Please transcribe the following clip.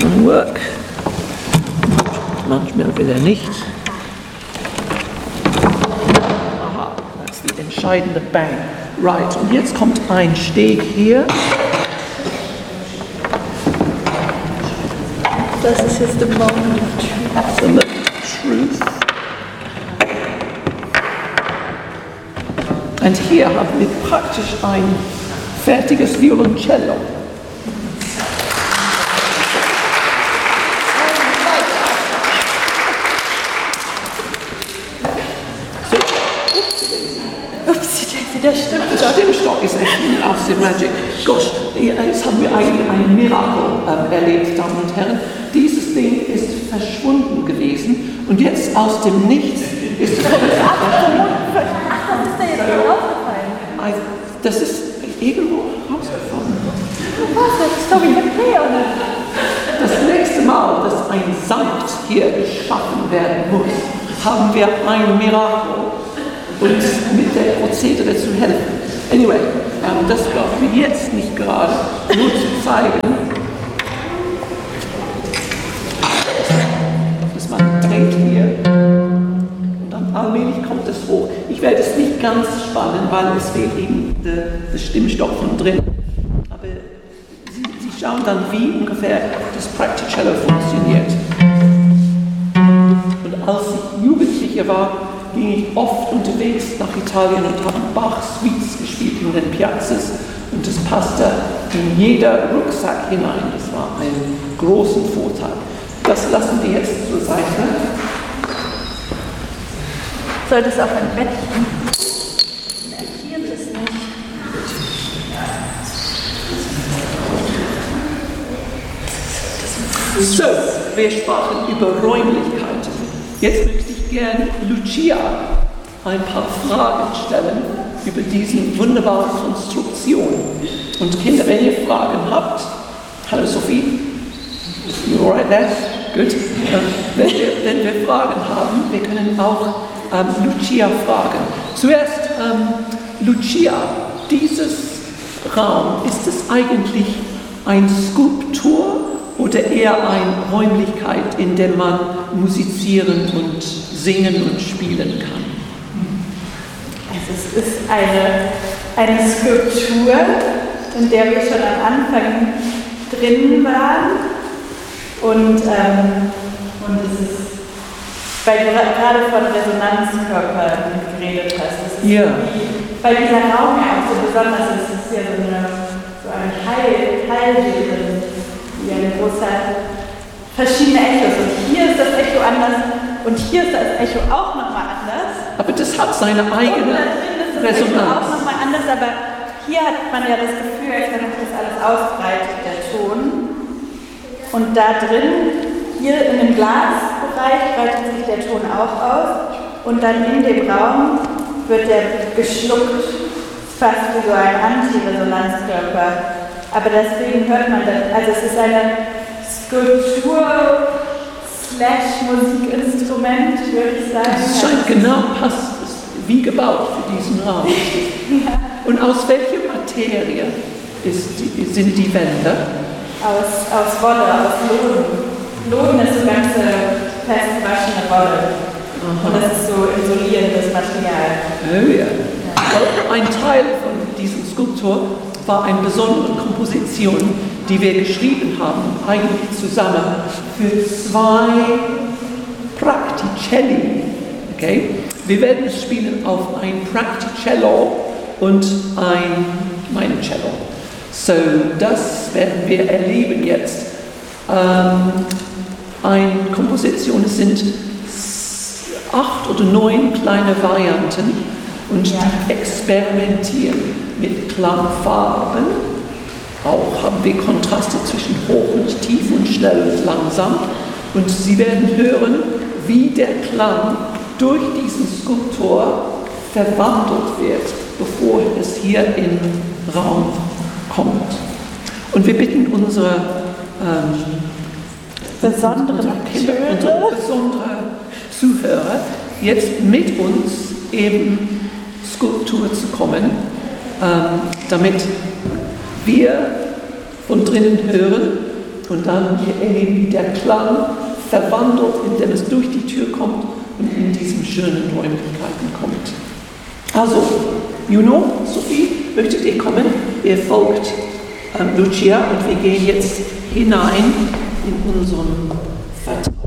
doesn't work. Manchmal will er nicht. Aha, das ist die entscheidende Bang. Right, und jetzt kommt ein Steg hier. Das ist jetzt the moment of truth. The moment of truth. Und hier haben wir praktisch ein fertiges Violoncello. Der Stimmstock. Der Stimmstock ist echt ein absolute Magic. Gosh, jetzt haben wir eigentlich ein Miracle erlebt, Damen und Herren. Dieses Ding ist verschwunden gewesen und jetzt aus dem Nichts ist es Ach, das ist dir jetzt aufgefallen. Das ist irgendwo rausgefallen. Was? Sorry, Das nächste Mal, dass ein Sankt hier geschaffen werden muss, haben wir ein Mirakel. Und mit der Prozedere zu helfen. Anyway, das brauchen wir jetzt nicht gerade, nur zu zeigen, dass man dreht hier und dann allmählich kommt es hoch. Ich werde es nicht ganz spannen, weil es fehlt eben der Stimmstock von drin. Aber Sie schauen dann, wie ungefähr das Practicello funktioniert. Und als ich Jugendlicher war, ging ich oft unterwegs nach Italien und habe Bach-Suites gespielt in den Piazzas und das passte in jeder Rucksack hinein. Das war ein großer Vorteil. Das lassen wir jetzt zur Seite. Soll das auf ein Bettchen? Hier ist es nicht. So, wir sprachen über Räumlichkeiten. Jetzt möchte ich gerne Lucia ein paar Fragen stellen über diese wunderbare Konstruktion. Und Kinder, wenn ihr Fragen habt, hallo Sophie, you all right there? Gut. Wenn wir Fragen haben, wir können auch Lucia fragen. Zuerst, Lucia, dieses Raum, ist es eigentlich eine Skulptur oder eher eine Räumlichkeit, in der man musizieren und singen und spielen kann? Also es ist eine Skulptur, in der wir schon am Anfang drin waren. Und es ist, weil du gerade von Resonanzkörpern geredet hast, weil dieser Raum ja auch so besonders ist, es ist ja so ein Heilwesen, wie ein großer, verschiedene Echos. Und hier ist das Echo anders und hier ist das Echo auch nochmal anders. Aber das hat seine eigene und da drin ist das Resonanz. Echo auch nochmal anders, aber hier hat man ja das Gefühl, als wenn sich das alles ausbreitet, der Ton. Und da drin, hier in dem Glasbereich, breitet sich der Ton auch aus. Und dann in dem Raum wird der geschluckt, fast wie so ein Antiresonanzkörper. Aber deswegen hört man das, also es ist eine Skulptur/Musikinstrument, würde ich sagen. Es scheint genau passt, wie gebaut für diesen Raum. Ja. Und aus welcher Materie sind die Wände? Aus Wolle, aus Loden. Loden ist so ganze festgewaschene Wolle. Aha. Und das ist so isolierendes Material. Oh ja. Ein Teil von diesem Skulptur war eine besondere Komposition, die wir geschrieben haben, eigentlich zusammen für 2 Practicelli. Okay? Wir werden es spielen auf ein Practicello und ein Cello. So, das werden wir erleben jetzt. Eine Komposition, es sind 8 oder 9 kleine Varianten und die experimentieren mit Klangfarben. Auch haben wir Kontraste zwischen hoch und tief und schnell und langsam. Und Sie werden hören, wie der Klang durch diesen Skulptur verwandelt wird, bevor es hier in den Raum kommt. Und wir bitten unsere besondere Zuhörer, jetzt mit uns eben Skulptur zu kommen, damit wir von drinnen hören und dann wir erleben, wie der Klang verwandelt, indem es durch die Tür kommt und in diesen schönen Räumlichkeiten kommt. Also, Juno, Sophie, möchtet ihr kommen? Ihr folgt Lucia und wir gehen jetzt hinein in unseren Vertrag.